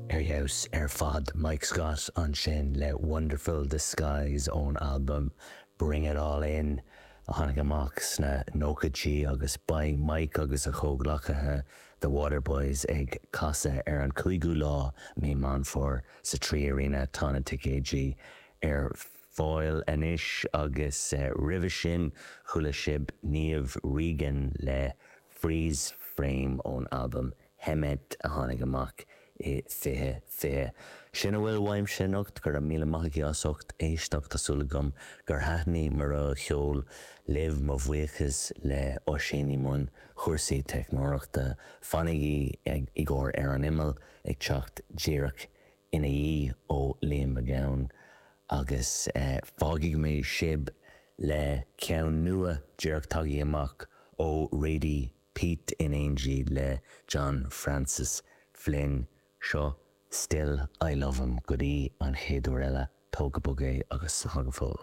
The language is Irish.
Jaus fad Mike Scott an sin le Wonderful Disguise ón album Bring It All In a tháinig amach sna nócadtí agus ba Mike agus a chóglachathe The Waterboys ag casa an 5 lá mé man for sa trí arína tána ticéidí fáil inis agus ribh sin chula sib níomh Regan le Freeze Frame ón album Hemet a tháinig amach I fiche. Sin bhfuil bhaim sin ocht gur a míle maigeasocht éisteach tásúla gom gur haithní mar a cheol libh mo bhuichas le oisíní mun chuirsaí technóireachta fannaigí ag I gcóir an imil ag teacht díreach ina dhí ó Liam McGowan agus fágaigh mé sib le ceann nua díreach tagaí amach ó Rady Pete in Angie le John Francis Flynn seo Still I Love Him go dtí an chéadú eile tógabugé agus thugafól.